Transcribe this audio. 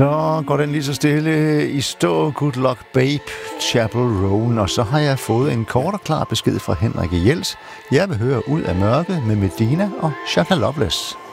Så går den lige så stille i stå. Good Luck Babe, Chapel Roan. Og så har jeg fået en kort og klar besked fra Henrik Jels. Jeg vil høre Ud af mørket med Medina og Shaka Loveless.